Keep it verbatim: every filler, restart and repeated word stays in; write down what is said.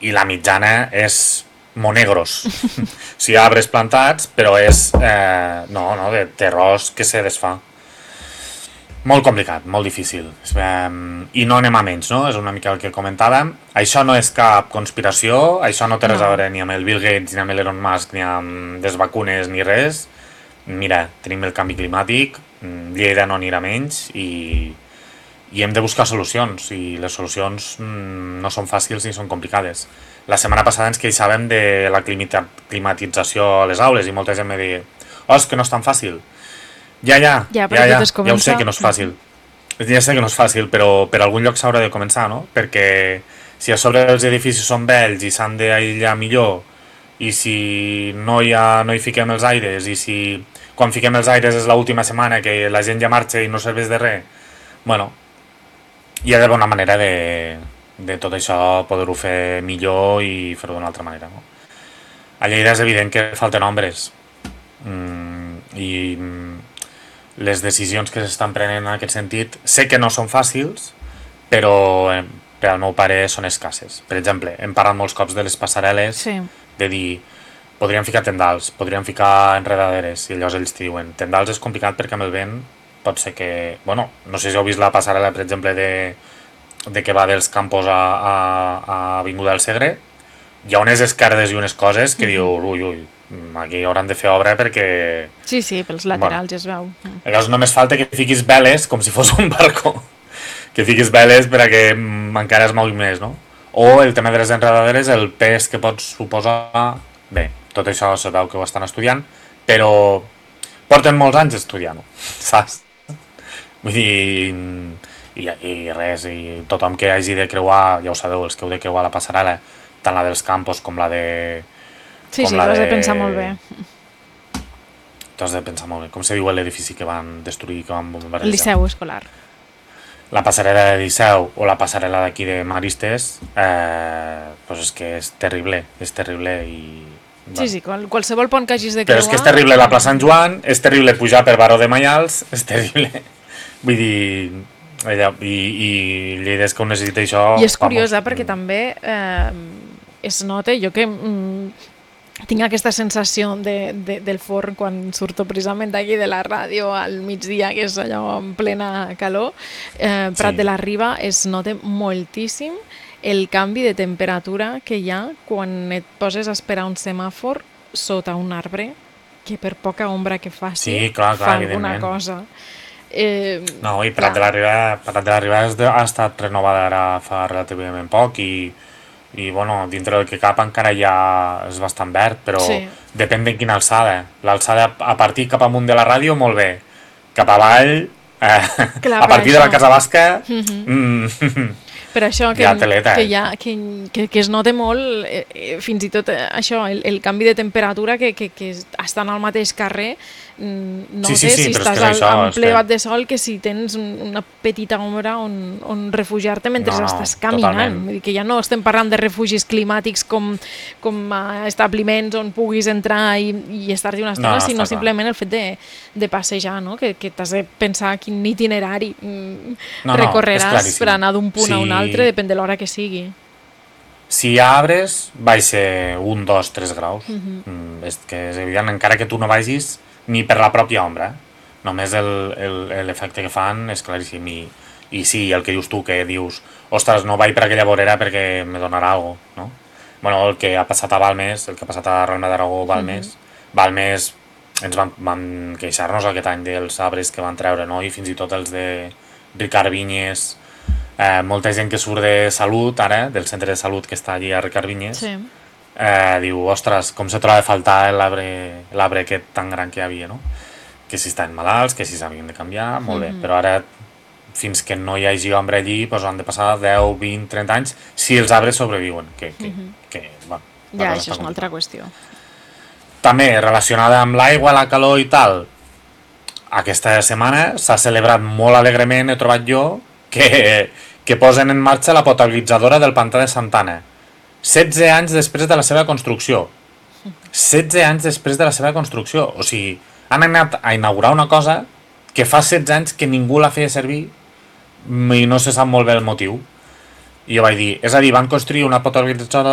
i la mitjana és monegros. Si hi ha arbres plantats, però és eh, no, no, de terrós que se desfà. Molt complicat, molt difícil. I no anem a menys, no? És una mica el que comentàvem. Això no és cap conspiració, això no té res a veure ni amb el Bill Gates, ni amb l'Elon Musk, ni amb les vacunes, ni res. Mira, tenim el canvi climàtic, Lleida no anirà menys i, i hem de buscar solucions, i les solucions no són fàcils ni són complicades. La setmana passada ens queixàvem de la climatització a les aules i molta gent me deia, oh, és que no és tan fàcil. Ja, ja, ja, ja, ja, ja ho sé que no és fàcil. Ja sé que no és fàcil, però per algun lloc s'haurà de començar, no? Perquè si a sobre els edificis són vells i s'han d'aïllar millor, i si no hi, ha, no hi fiquem els aires, i si quan fiquem els aires és l'última setmana que la gent ja marxa i no serveix de res, bueno, hi ha d'haver una manera de, de tot això poder-ho fer millor i fer-ho d'una altra manera, no? A Lleida és evident que falten ombres, mm, i les decisions que s'estan prenent en aquest sentit sé que no són fàcils, però eh, per al meu pare són escasses. Per exemple, hem parlat molts cops de les passarel·les, sí. De dir, podríem ficar tendals, podríem ficar enredaderes, i llavors ells diuen, tendals és complicat perquè amb el vent pot ser que... Bueno, no sé si heu vist la passarel·la, per exemple, de, de que va dels Campos a, a, a Avinguda del Segre, hi ha unes esquerdes i unes coses que mm-hmm. diu, ui, ui, aquí hauran de fer obra perquè... Sí, sí, pels laterals bueno, ja es veu. Llavors només falta que fiquis veles com si fos un barco. Que fiquis veles per a que encara es mogui més, no? O el tema de les enredaderes, el pes que pots suposar... Bé, tot això se veu que ho estan estudiant, però porten molts anys estudiant-ho, saps? Vull dir... I, i res, i tothom que hagi de creuar, ja ho sabeu, els que heu de creuar la passarel·la, tant la dels Campos com la de... Sí, sí, t'ho has de pensar molt bé. T'ho has de pensar molt bé. Com se diu l'edifici que van destruir, que van bombardejar? El Liceu Escolar. La passarel·la de Liceu o la passarel·la d'aquí de Maristes, eh, doncs és que és terrible, és terrible i... Bueno. Sí, sí, qual, qualsevol pont que hagis de creuar... Però és que és terrible la plaça Sant Joan, és terrible pujar per Baró de Maials, és terrible. Vull dir... Ella, i, i Lleida és que ho necessita això... I és curiosa vamos, perquè mm. també eh, es nota, jo que... Mm, tinc aquesta sensació de, de, del forn quan surto precisament d'aquí de la ràdio al migdia, que és allò en plena calor, eh, Prat sí. de la Riba, es nota moltíssim el canvi de temperatura que hi ha quan et poses a esperar un semàfor sota un arbre, que per poca ombra que faci sí, clar, clar, fa alguna cosa. Eh, no, i Prat clar. de la Riba, Prat de la Riba ha estat renovada ara fa relativament poc i i bueno, dintre del que cap encara ja és bastant verd, però sí. Depèn de quina alçada. L'alçada a partir cap amunt de la ràdio, molt bé. Cap avall, eh, Clar, a partir això. de la Casa Basca... Mm-hmm. Mm, per això que, teleta, que, ha, que, que, que es nota molt, eh, fins i tot eh, això, el, el canvi de temperatura, que, que, que estan al mateix carrer, no sí, sé sí, sí, si estàs al, això, en ple bat de sol, que si tens una petita ombra on, on refugiar-te mentre no, no, estàs caminant. Vull dir que ja no estem parlant de refugis climàtics com, com a establiments on puguis entrar i, i estar-hi una estona, no, no, sinó simplement clar. el fet de, de passejar, no? que, que t'has de pensar quin itinerari no, recorreràs no, per anar d'un punt sí. a un altre, depèn de l'hora que sigui. Si hi ha arbres, va ser un, dos, tres graus. Uh-huh. Mm, és que és evident, encara que tu no vagis ni per la pròpia ombra. Eh? Només l'efecte que fan és claríssim. I, I sí, el que dius tu, que dius, ostres, no vaig per aquella vorera perquè me donarà alguna cosa, no? Bueno, el que ha passat a Balmes, el que ha passat a Reina d'Aragó, Balmes, uh-huh. Balmes ens van, van queixar-nos aquest any dels arbres que van treure, no? I fins i tot els de Ricard Vinyes, eh, molta gent que surt de Salut, ara, del centre de salut que està allí a Ricard Vinyes, sí. eh, diu, ostres, com se troba a faltar l'arbre aquest tan gran que hi havia, no? Que si estan malalts, que si s'havien de canviar, molt mm-hmm. bé, però ara, fins que no hi hagi ombra allí, doncs han de passar deu, vint, trenta anys, si els arbres sobreviuen, que, que, mm-hmm. que bueno... Ja, això és una altra qüestió. També, relacionada amb l'aigua, la calor i tal, aquesta setmana s'ha celebrat molt alegrement, he trobat jo, que, que posen en marxa la potabilitzadora del pantà de Santana. setze anys després de la seva construcció. setze anys després de la seva construcció. O sigui, han anat a inaugurar una cosa que fa setze anys que ningú la feia servir i no se sap molt bé el motiu. I jo vaig dir, és a dir, van construir una potabilitzadora